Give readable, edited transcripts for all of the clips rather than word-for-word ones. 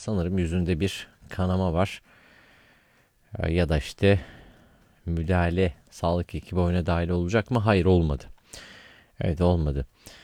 Sanırım yüzünde bir kanama var. Ya da işte müdahale, sağlık ekibi oyuna dahil olacak mı? Hayır, olmadı. Evet, olmadı.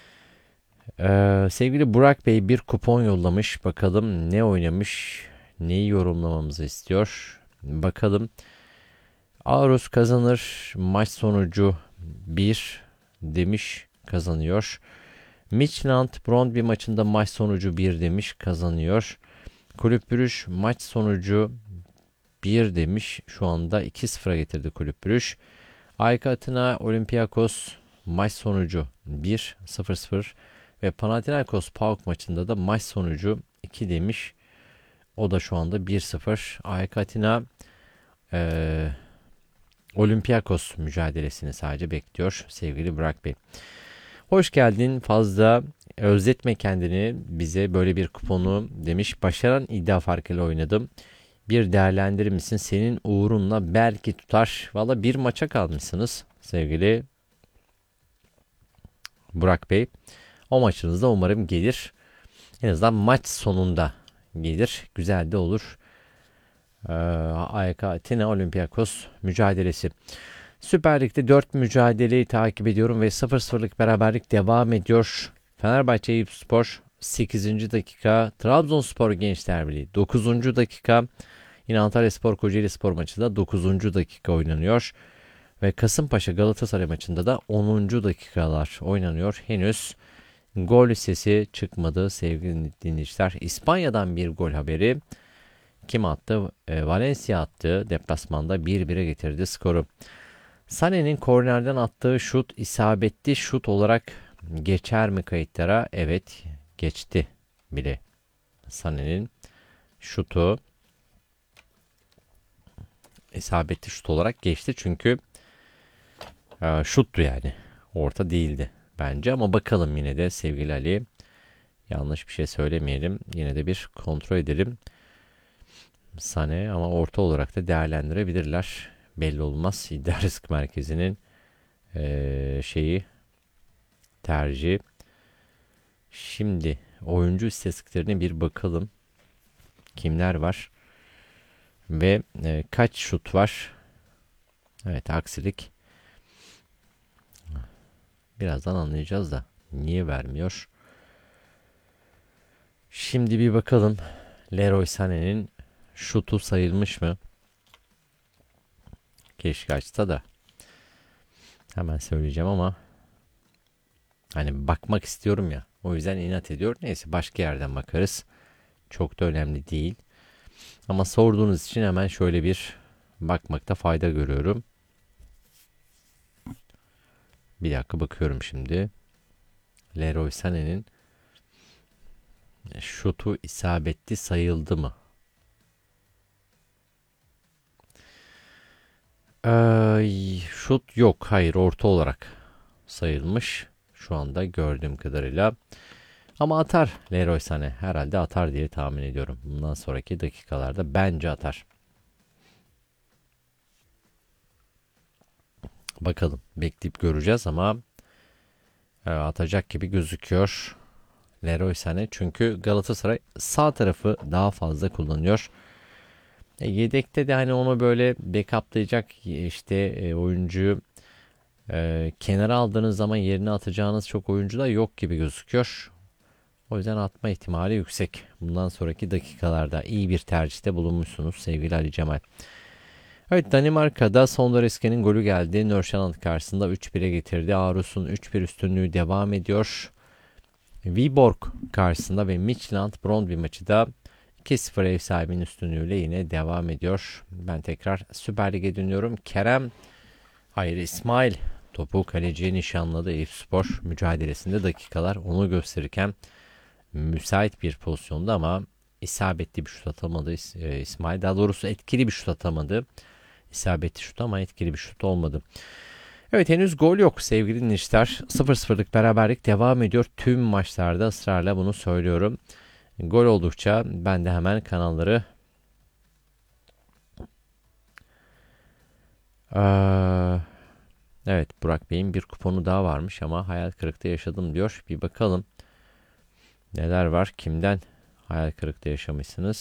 Sevgili Burak Bey bir kupon yollamış. Bakalım ne oynamış, neyi yorumlamamızı istiyor. Bakalım. Aarhus kazanır. Maç sonucu 1 demiş, kazanıyor. Midtjylland Brøndby maçında maç sonucu 1 demiş, kazanıyor. Kulüp Brugge maç sonucu 1 demiş. Şu anda 2-0'a getirdi Kulüp Brugge. AEK Atina Olympiakos maç sonucu 1-0-0 ve Panathinaikos PAOK maçında da maç sonucu 2 demiş. O da şu anda 1-0. AEK Atina Olympiakos mücadelesini sadece bekliyor sevgili Burak Bey. Hoş geldin. Fazla özletme kendini, bize böyle bir kuponu demiş. Başaran iddia farkıyla oynadım. Bir değerlendirir misin? Senin uğrunla belki tutar. Valla bir maça kalmışsınız sevgili Burak Bey. O maçınızda umarım gelir. En azından maç sonunda gelir. Güzel de olur. AEK Atina Olympiakos mücadelesi. Süper Lig'de 4 mücadeleyi takip ediyorum ve 0-0'lık beraberlik devam ediyor. Fenerbahçe Eyüpspor 8. dakika, Trabzonspor Gençler Birliği 9. dakika, yine Antalyaspor Kocaelispor maçı da 9. dakika oynanıyor. Ve Kasımpaşa Galatasaray maçında da 10. dakikalar oynanıyor. Henüz gol sesi çıkmadı sevgili dinleyiciler. İspanya'dan bir gol haberi. Kim attı? Valencia attı. Deplasmanda 1-1'e getirdi skoru. Sané'nin kornerden attığı şut isabetli şut olarak geçer mi kayıtlara? Evet, geçti bile. Sané'nin şutu isabetli şut olarak geçti. Çünkü şuttu yani. Orta değildi bence, ama bakalım yine de sevgili Ali. Yanlış bir şey söylemeyelim. Yine de bir kontrol edelim. Sané, ama orta olarak da değerlendirebilirler. Belli olmaz. İddia Risk Merkezi'nin tercihi. Şimdi oyuncu istatistiklerine bir bakalım. Kimler var? Ve kaç şut var? Evet, aksilik. Birazdan anlayacağız da niye vermiyor? Şimdi bir bakalım. Leroy Sané'nin şutu sayılmış mı? Keşke açsa da hemen söyleyeceğim ama hani bakmak istiyorum ya. O yüzden inat ediyor. Neyse, başka yerden bakarız. Çok da önemli değil. Ama sorduğunuz için hemen şöyle bir bakmakta fayda görüyorum. Bir dakika, bakıyorum şimdi. Leroy Sané'nin şutu isabetli sayıldı mı? Şut yok. Hayır, orta olarak sayılmış. Şu anda gördüğüm kadarıyla. Ama atar Leroy Sané. Herhalde atar diye tahmin ediyorum. Bundan sonraki dakikalarda bence atar. Bakalım. Bekleyip göreceğiz ama atacak gibi gözüküyor Leroy Sané. Çünkü Galatasaray sağ tarafı daha fazla kullanıyor. Yedekte de hani onu böyle backuplayacak işte oyuncuyu kenara aldığınız zaman yerine atacağınız çok oyuncu da yok gibi gözüküyor. O yüzden atma ihtimali yüksek. Bundan sonraki dakikalarda iyi bir tercihte bulunmuşsunuz sevgili Ali Cemal. Evet, Danimarka'da Sondareske'nin golü geldi. Nordsjælland karşısında 3-1'e getirdi. Aarhus'un 3-1 üstünlüğü devam ediyor. Viborg karşısında ve Midtjylland Brøndby maçı da 2-0 ev sahibinin üstünlüğüyle yine devam ediyor. Ben tekrar Süper Lig'e dönüyorum. İsmail topu kaleciye nişanladı. Eyüpspor mücadelesinde dakikalar onu gösterirken müsait bir pozisyonda ama isabetli bir şut atamadı İsmail. Daha doğrusu etkili bir şut atamadı. İsabetli şut ama etkili bir şut olmadı. Evet, henüz gol yok sevgili dinleyiciler. 0-0'lık beraberlik devam ediyor. Tüm maçlarda ısrarla bunu söylüyorum. Gol oldukça ben de hemen kanalları evet, Burak Bey'in bir kuponu daha varmış ama hayal kırıklığı yaşadım diyor. Bir bakalım neler var, kimden hayal kırıklığı yaşamışsınız.